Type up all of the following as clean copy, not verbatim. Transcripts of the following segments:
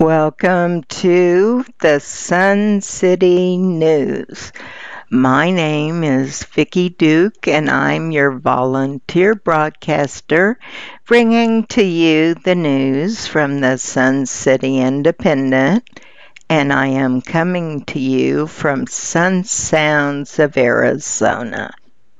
Welcome to the Sun City News. My name is Vicki Duke and I'm your volunteer broadcaster bringing to you the news from the Sun City Independent, and I am coming to you from Sun Sounds of Arizona.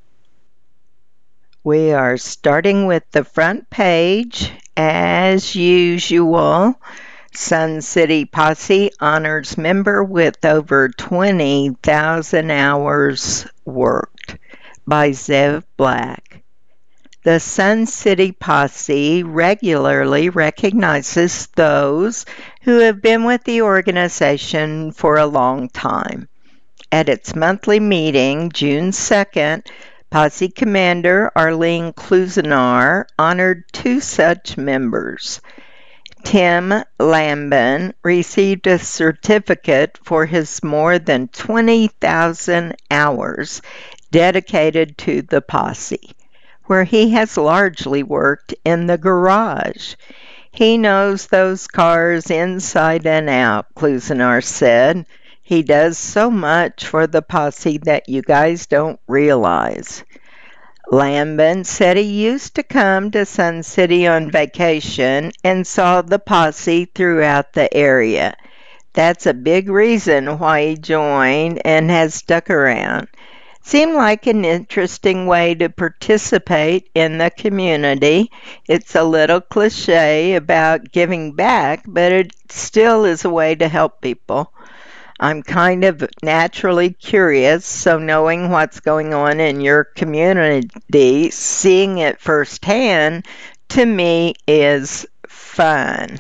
We are starting with the front page as usual. Sun City Posse honors member with over 20,000 hours worked by Zev Black. The Sun City Posse regularly recognizes those who have been with the organization for a long time. At its monthly meeting, June 2nd, Posse Commander Arlene Klusenar honored two such members. Tim Lambin received a certificate for his more than 20,000 hours dedicated to the posse, where he has largely worked in the garage. He knows those cars inside and out, Klusenar said. He does so much for the posse that you guys don't realize. Lambin said he used to come to Sun City on vacation and saw the posse throughout the area. That's a big reason why he joined and has stuck around. Seemed like an interesting way to participate in the community. It's a little cliche about giving back, but it still is a way to help people. I'm kind of naturally curious, so knowing what's going on in your community, seeing it firsthand, to me is fun.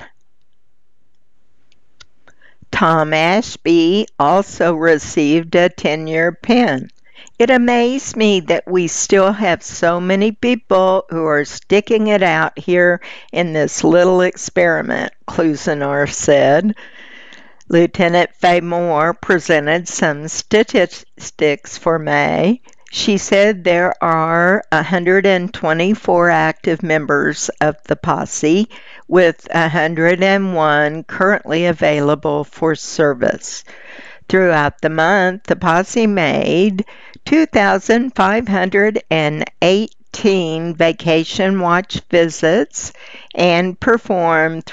Tom Ashby also received a 10-year pin. It amazed me that we still have so many people who are sticking it out here in this little experiment, Klusenar said. Lieutenant Faye Moore presented some statistics for May. She said there are 124 active members of the posse, with 101 currently available for service. Throughout the month, the posse made 2,518 vacation watch visits and performed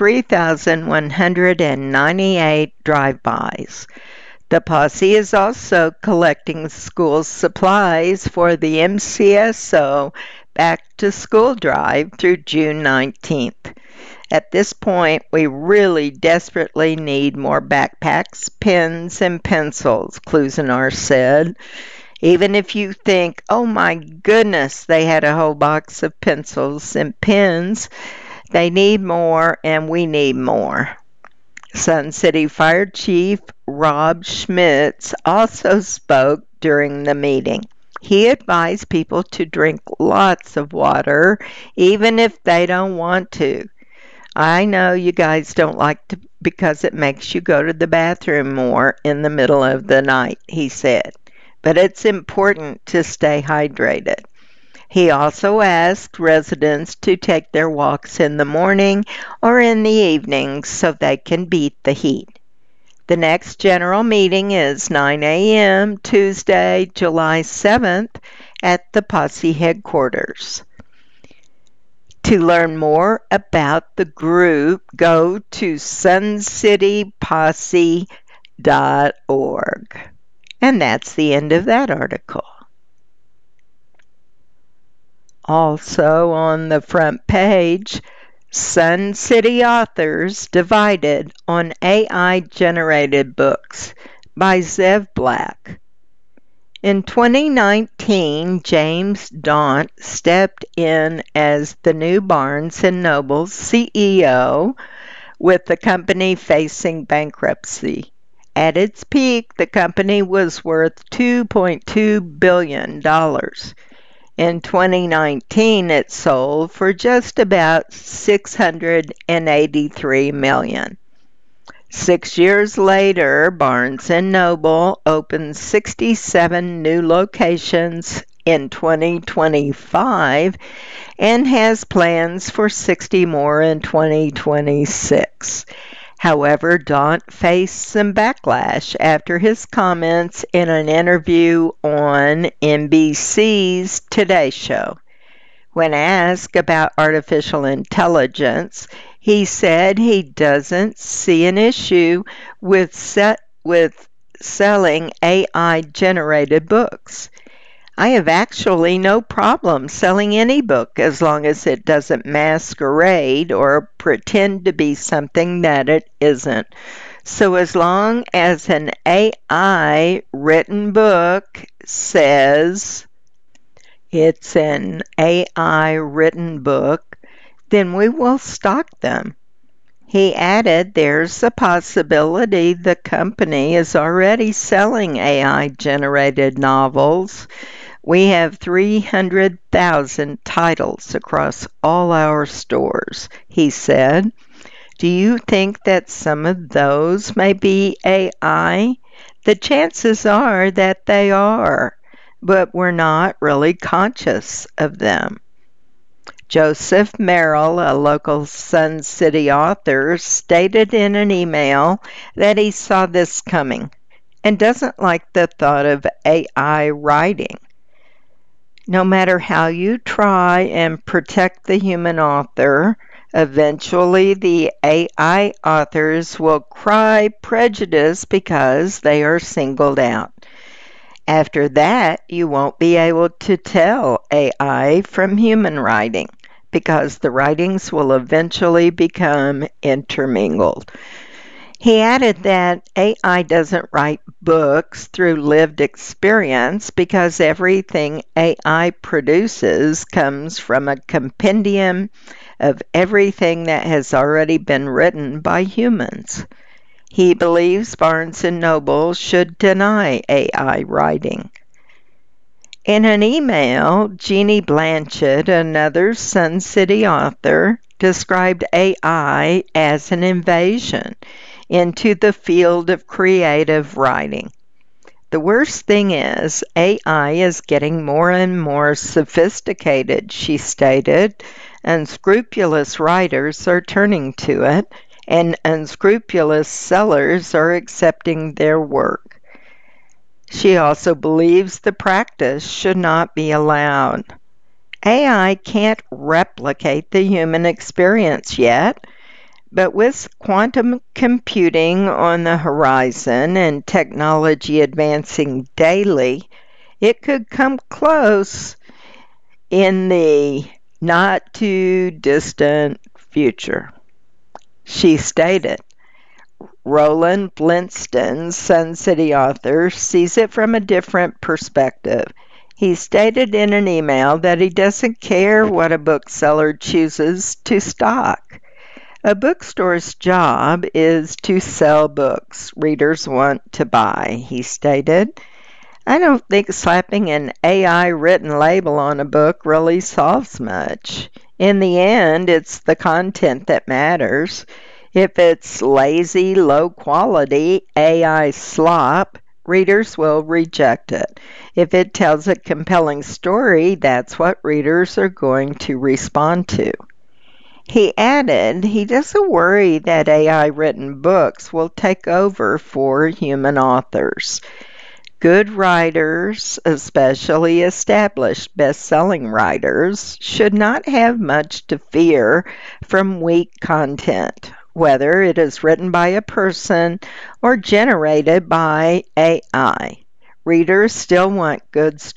3,198 drive-bys. The posse is also collecting school supplies for the MCSO Back to School Drive through June 19th. At this point, we really desperately need more backpacks, pens, and pencils, Klusenar said. Even if you think, oh my goodness, they had a whole box of pencils and pens, they need more and we need more. Sun City Fire Chief Rob Schmitz also spoke during the meeting. He advised people to drink lots of water, even if they don't want to. I know you guys don't like to because it makes you go to the bathroom more in the middle of the night, he said. But it's important to stay hydrated. He also asked residents to take their walks in the morning or in the evening so they can beat the heat. The next general meeting is 9 a.m. Tuesday, July 7th at the Posse headquarters. To learn more about the group, go to suncityposse.org. And that's the end of that article. Also on the front page, Sun City Authors Divided on AI-Generated Books by Zev Black. In 2019, James Daunt stepped in as the new Barnes & Noble CEO, with the company facing bankruptcy. At its peak, the company was worth $2.2 billion. In 2019, it sold for just about $683 million. 6 years later, Barnes & Noble opened 67 new locations in 2025 and has plans for 60 more in 2026. However, Daunt faced some backlash after his comments in an interview on NBC's Today Show. When asked about artificial intelligence, he said he doesn't see an issue with selling AI-generated books. I have actually no problem selling any book as long as it doesn't masquerade or pretend to be something that it isn't. So as long as an AI written book says it's an AI written book, then we will stock them. He added there's a possibility the company is already selling AI generated novels. We have 300,000 titles across all our stores, he said. Do you think that some of those may be AI? The chances are that they are, but we're not really conscious of them. Joseph Merrill, a local Sun City author, stated in an email that he saw this coming and doesn't like the thought of AI writing. No matter how you try and protect the human author, eventually the AI authors will cry prejudice because they are singled out. After that, you won't be able to tell AI from human writing because the writings will eventually become intermingled. He added that AI doesn't write books through lived experience because everything AI produces comes from a compendium of everything that has already been written by humans. He believes Barnes & Noble should deny AI writing. In an email, Jeannie Blanchett, another Sun City author, described AI as an invasion into the field of creative writing. The worst thing is, AI is getting more and more sophisticated, she stated. Unscrupulous writers are turning to it, and unscrupulous sellers are accepting their work. She also believes the practice should not be allowed. AI can't replicate the human experience yet, but with quantum computing on the horizon and technology advancing daily, it could come close in the not too distant future. She stated, Roland Blinston, Sun City author, sees it from a different perspective. He stated in an email that he doesn't care what a bookseller chooses to stock. A bookstore's job is to sell books readers want to buy, he stated. I don't think slapping an AI written label on a book really solves much. In the end, it's the content that matters. If it's lazy, low quality AI slop, readers will reject it. If it tells a compelling story, that's what readers are going to respond to. He added he doesn't worry that AI written books will take over for human authors. Good writers, especially established best-selling writers, should not have much to fear from weak content, whether it is written by a person or generated by AI. Readers still want good stories.